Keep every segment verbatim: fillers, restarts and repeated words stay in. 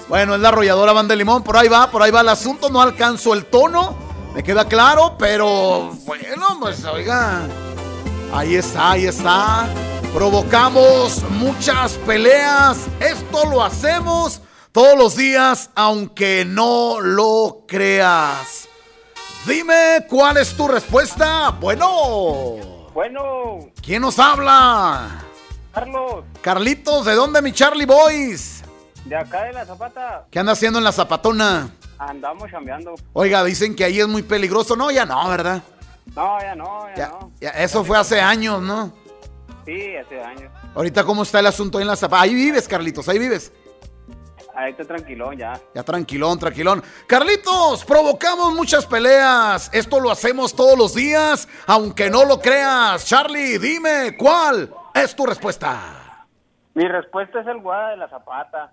Bueno, es la arrolladora Banda de Limón. Por ahí va, por ahí va el asunto. No alcanzo el tono, me queda claro, pero bueno, pues oiga, ahí está, ahí está. Provocamos muchas peleas. Esto lo hacemos todos los días, aunque no lo creas. Dime, ¿cuál es tu respuesta? Bueno. Bueno. ¿Quién nos habla? Carlos. Carlitos, ¿de dónde, mi Charlie Boys? De acá de La Zapata. ¿Qué anda haciendo en La Zapatona? Andamos chambeando. Oiga, dicen que ahí es muy peligroso. No, ya no, ¿verdad? No, ya no, ya, ya no. Ya, eso fue hace años, ¿no? Sí, hace años. Ahorita, ¿cómo está el asunto ahí en La Zapata? Ahí vives, Carlitos, ahí vives. Ahí está tranquilón ya. Ya tranquilón, tranquilón. Carlitos, provocamos muchas peleas. Esto lo hacemos todos los días, aunque no lo creas. Charlie, dime, ¿cuál es tu respuesta? Mi respuesta es el Guada de La Zapata.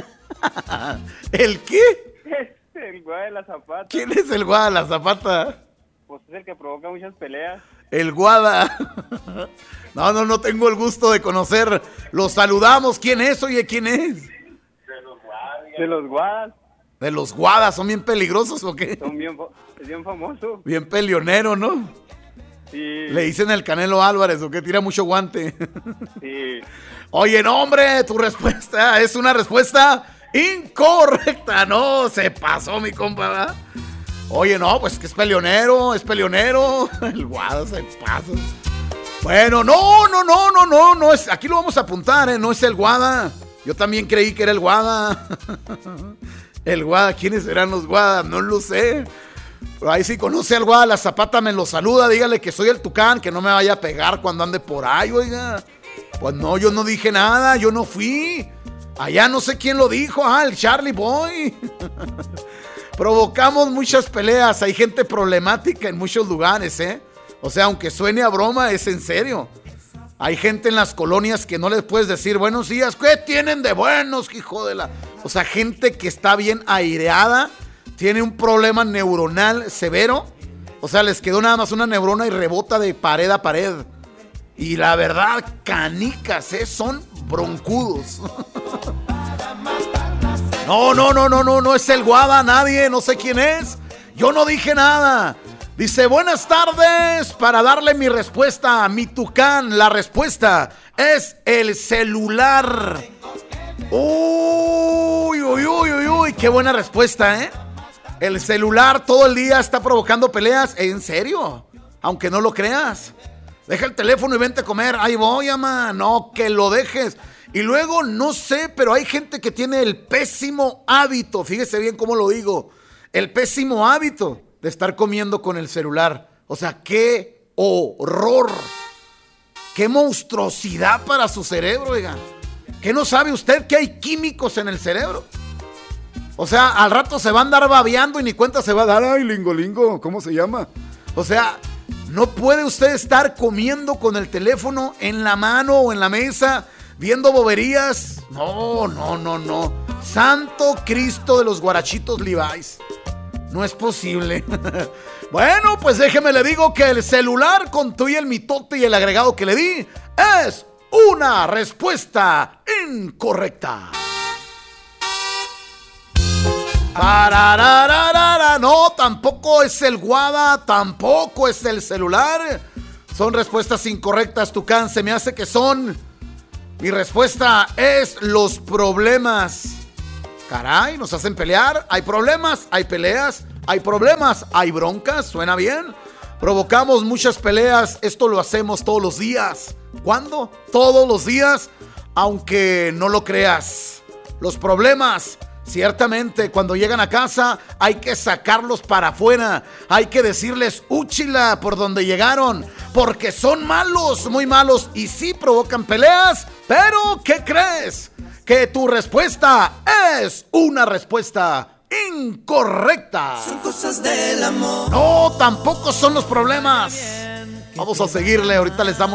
¿El qué? El Guada de La Zapata. ¿Quién es el Guada de La Zapata? Pues es el que provoca muchas peleas. El Guada. No, no, no tengo el gusto de conocer. Lo saludamos. ¿Quién es? Oye, ¿quién es? De los Guadas. ¿De los Guadas? ¿Son bien peligrosos o qué? Son bien, es bien famoso. Bien peleonero, ¿no? Sí. Le dicen el Canelo Álvarez, ¿o qué? Tira mucho guante. Sí. Oye, no, hombre, tu respuesta es una respuesta incorrecta. No, se pasó, mi compa, ¿verdad? Oye, no, pues que es peleonero, es peleonero. El Guada se pasa. Bueno, no, no, no, no, no, no es, aquí lo vamos a apuntar, ¿eh? No es el Guada. Yo también creí que era el Guada. El Guada, ¿quiénes serán los Guadas? No lo sé. Pero ahí si conoce al Guada La Zapata, me lo saluda. Dígale que soy el Tucán, que no me vaya a pegar cuando ande por ahí, oiga. Pues no, yo no dije nada, yo no fui. Allá no sé quién lo dijo. Ah, el Charlie Boy. Provocamos muchas peleas. Hay gente problemática en muchos lugares, ¿eh? O sea, aunque suene a broma, es en serio. Hay gente en las colonias que no les puedes decir buenos días. ¿Qué tienen de buenos, hijo de la...? O sea, gente que está bien aireada, tiene un problema neuronal severo. O sea, les quedó nada más una neurona y rebota de pared a pared. Y la verdad, canicas, ¿eh? Son broncudos. No, no, no, no, no, no es el Guada, nadie, no sé quién es. Yo no dije nada. Dice, buenas tardes, para darle mi respuesta, mi Tucán, la respuesta es el celular. Uy, uy, uy, uy, uy, qué buena respuesta, ¿eh? El celular todo el día está provocando peleas, ¿en serio? Aunque no lo creas. Deja el teléfono y vente a comer, ahí voy, ama, no, que lo dejes. Y luego, no sé, pero hay gente que tiene el pésimo hábito, fíjese bien cómo lo digo, el pésimo hábito de estar comiendo con el celular. O sea, qué horror, qué monstruosidad para su cerebro, oiga. ¿Qué no sabe usted que hay químicos en el cerebro? O sea, al rato se va a andar babeando y ni cuenta se va a dar. Ay, lingo, lingo, ¿cómo se llama? O sea, no puede usted estar comiendo con el teléfono en la mano o en la mesa, viendo boberías. No, no, no, no. Santo Cristo de los guarachitos Levi's. No es posible. Bueno, pues déjeme le digo que el celular con tú y el mitote y el agregado que le di es una respuesta incorrecta. Pararararara. No, tampoco es el Guada, tampoco es el celular. Son respuestas incorrectas, Tucán. Se me hace que son. Mi respuesta es los problemas. Caray, nos hacen pelear. Hay problemas, hay peleas. Hay problemas, hay broncas. ¿Suena bien? Provocamos muchas peleas. Esto lo hacemos todos los días. ¿Cuándo? Todos los días. Aunque no lo creas. Los problemas, ciertamente, cuando llegan a casa, hay que sacarlos para afuera. Hay que decirles úchila por donde llegaron. Porque son malos, muy malos. Y sí provocan peleas. Pero, ¿qué crees? Que tu respuesta es una respuesta incorrecta. Son cosas del amor. No, tampoco son los problemas. Vamos a seguirle, ahorita les damos